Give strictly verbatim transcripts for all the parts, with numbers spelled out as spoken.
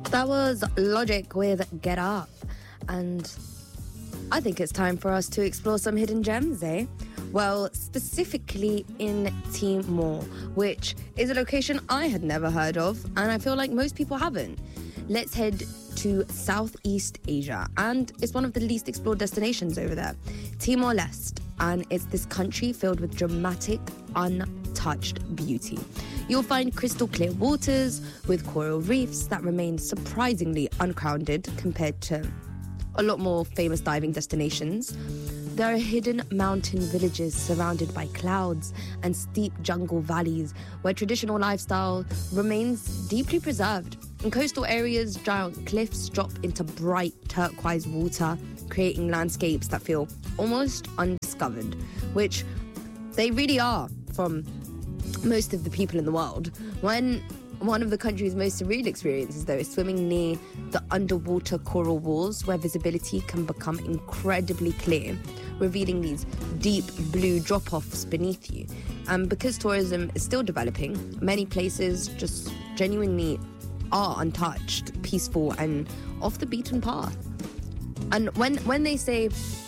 That was Logic with Get Up. And I think it's time for us to explore some hidden gems, eh? Well, specifically in Timor, which is a location I had never heard of, and I feel like most people haven't. Let's head to Southeast Asia, and it's one of the least explored destinations over there, Timor-Leste, and it's this country filled with dramatic, untouched beauty. You'll find crystal clear waters with coral reefs that remain surprisingly uncrowded compared to a lot more famous diving destinations. There are hidden mountain villages surrounded by clouds and steep jungle valleys where traditional lifestyle remains deeply preserved. In coastal areas, giant cliffs drop into bright turquoise water, creating landscapes that feel almost undiscovered, which they really are from most of the people in the world. When one of the country's most surreal experiences, though, is swimming near the underwater coral walls where visibility can become incredibly clear, revealing these deep blue drop-offs beneath you. And because tourism is still developing, many places just genuinely are untouched, peaceful, and off the beaten path. And when when they say,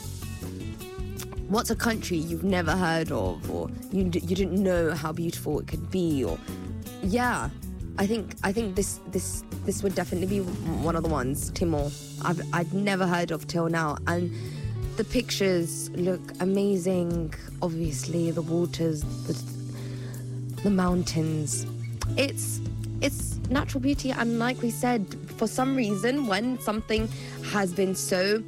what's a country you've never heard of, or you d- you didn't know how beautiful it could be, or yeah, I think I think this this this would definitely be one of the ones. Timor, I've I'd never heard of till now, and the pictures look amazing. Obviously, the waters, the the mountains. It's it's natural beauty, and like we said, for some reason, when something has been so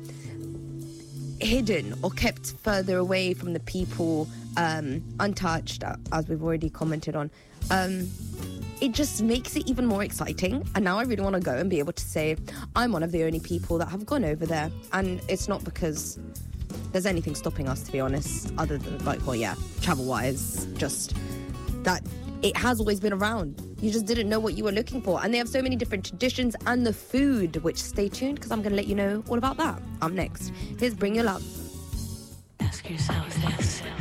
hidden or kept further away from the people, um, untouched, as we've already commented on, um, it just makes it even more exciting. And now I really want to go and be able to say I'm one of the only people that have gone over there. And it's not because there's anything stopping us, to be honest, other than, like, well, yeah, travel-wise, just that it has always been around. You just didn't know what you were looking for. And they have so many different traditions and the food, which, stay tuned, because I'm going to let you know all about that up next. Here's Bring Your Love. Ask yourself this.